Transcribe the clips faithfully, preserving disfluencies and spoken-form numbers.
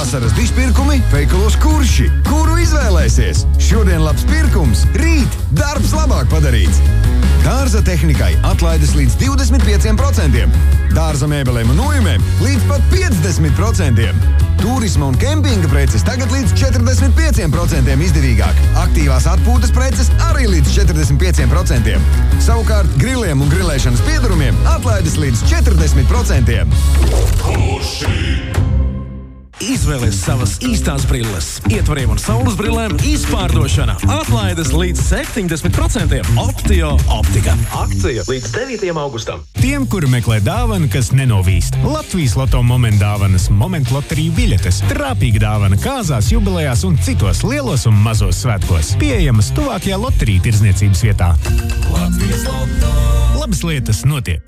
Vasaras dišpirkumi veikalos Kurši. Kuru izvēlēsies? Šodien labs pirkums, rīt darbs labāk padarīts. Dārza tehnikai atlaides līdz divdesmit pieciem procentiem. Dārza mēbelēm un nojumēm līdz pat piecdesmit procentiem. Turisma un kempinga preces tagad līdz četrdesmit pieciem procentiem izdevīgāk. Aktīvās atpūtas preces arī līdz četrdesmit pieciem procentiem. Savukārt griliem un grilēšanas piedurumiem atlaides līdz četrdesmit procentiem. Izvēlies savas īstās brilles. Ietvariem un saules brillēm izpārdošana. Atlaides līdz septiņdesmit procentiem. Optio optika. Akcija līdz devītajam augustam. Tiem, kuri meklē dāvanu, kas nenovīst. Latvijas Loto Moment dāvanas, Moment loteriju biļetes, trāpīga dāvana kāzās, jubilejās un citos lielos un mazos svētkos. Pieejamas tuvākajā loteriju tirdzniecības vietā. Latvijas Loto. Labas lietas notiek.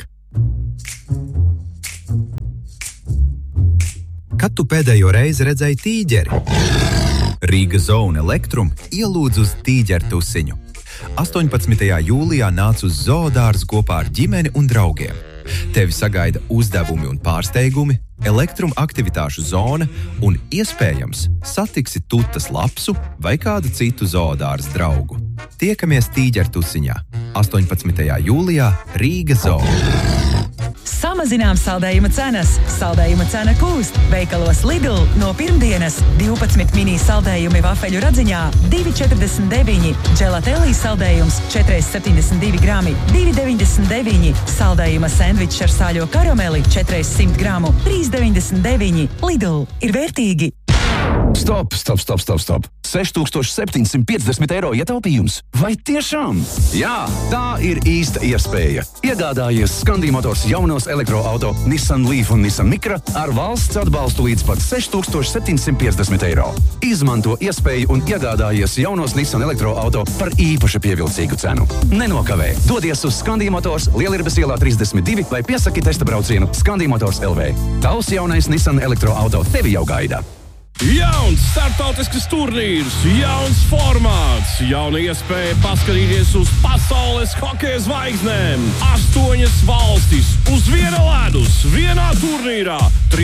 Kad tu pēdējo reizi redzēji tīģeri? Rīga Zone Elektrum ielūdz uz tīģeru tusiņu. astoņpadsmitajā jūlijā nāc uz zoodārzu kopā ar ģimeni un draugiem. Tevi sagaida uzdevumi un pārsteigumi, Elektrum aktivitāšu zona un, iespējams, satiksi tutas lapsu vai kādu citu zoodārzu draugu. Tiekamies tīģeru tusiņā. astoņpadsmitajā jūlijā Rīga Zone. Samazinām saldējuma cenas. Saldējuma cena kūst. Veikalos Lidl no pirmdienas divpadsmit mini saldējumi vafeļu radziņā divi četrdesmit deviņi. Dželatelī saldējums četri septiņdesmit divi grami divi deviņdesmit deviņi. Saldējuma sendvičs ar sāļo karameli četrsimt gramu trīs deviņdesmit deviņi. Lidl ir vērtīgi. Stop, stop, stop, stop, stop. seši tūkstoši septiņsimt piecdesmit eiro ietaupījums. Vai tiešām? Jā, tā ir īsta iespēja. Iegādājies Scandi Motors jaunos elektroauto Nissan Leaf un Nissan Micra ar valsts atbalstu līdz pat seši tūkstoši septiņsimt piecdesmit eiro. Izmanto iespēju un iegādājies jaunos Nissan elektroauto par īpaši pievilcīgu cenu. Nenokavē. Dodies uz Scandi Motors Lielirbes ielā trīsdesmit divi vai piesaki testa braucienu Scandi Motors L V. Tavs jaunais Nissan elektroauto tevi jau gaida. Jauns startautisks turnīrs, jauns formāts, jauna iespēja paskatīties uz pasaules hokeja zvaigznēm. Astoņas valstis uz viena ledus, vienā turnīrā.